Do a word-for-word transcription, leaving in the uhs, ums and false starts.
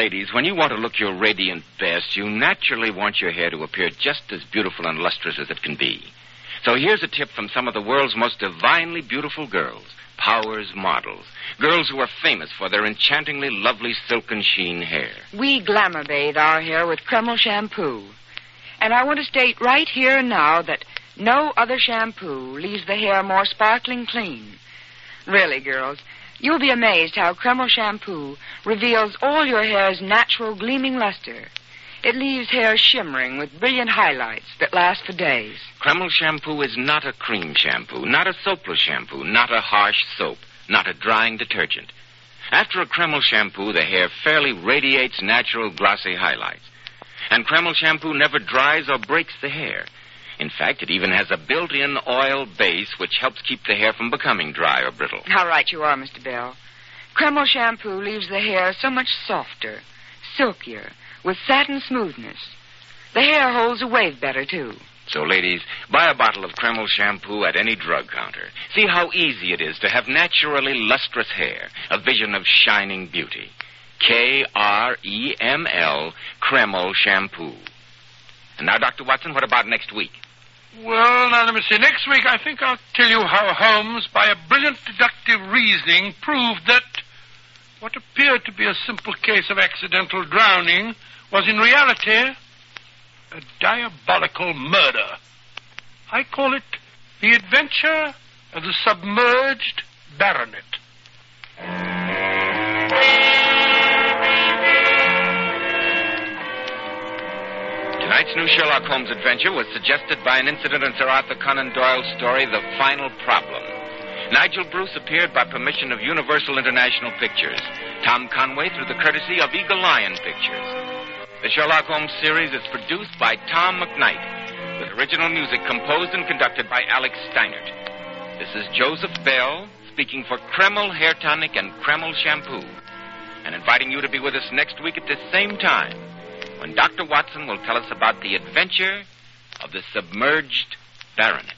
ladies, when you want to look your radiant best, you naturally want your hair to appear just as beautiful and lustrous as it can be. So here's a tip from some of the world's most divinely beautiful girls, Powers models. Girls who are famous for their enchantingly lovely silken sheen hair. We glamour bathe our hair with Kreml shampoo. And I want to state right here and now that no other shampoo leaves the hair more sparkling clean. Really, girls, you'll be amazed how Kreml shampoo reveals all your hair's natural gleaming luster. It leaves hair shimmering with brilliant highlights that last for days. Kreml shampoo is not a cream shampoo, not a soapless shampoo, not a harsh soap, not a drying detergent. After a Kreml shampoo, the hair fairly radiates natural glossy highlights. And Kreml shampoo never dries or breaks the hair. In fact, it even has a built-in oil base which helps keep the hair from becoming dry or brittle. How right you are, Mister Bell. Kreml shampoo leaves the hair so much softer, silkier, with satin smoothness. The hair holds a wave better, too. So, ladies, buy a bottle of Kreml shampoo at any drug counter. See how easy it is to have naturally lustrous hair, a vision of shining beauty. K R E M L, Kreml shampoo. And now, Doctor Watson, what about next week? Well, now, let me see. Next week, I think I'll tell you how Holmes, by a brilliant deductive reasoning, proved that what appeared to be a simple case of accidental drowning was in reality a diabolical murder. I call it The Adventure of the Submerged Baronet. Tonight's new Sherlock Holmes adventure was suggested by an incident in Sir Arthur Conan Doyle's story, The Final Problem. Nigel Bruce appeared by permission of Universal International Pictures. Tom Conway through the courtesy of Eagle Lion Pictures. The Sherlock Holmes series is produced by Tom McKnight, with original music composed and conducted by Alex Steinert. This is Joseph Bell, speaking for Kreml Hair Tonic and Kreml Shampoo, and inviting you to be with us next week at this same time, when Doctor Watson will tell us about the adventure of the submerged baronet.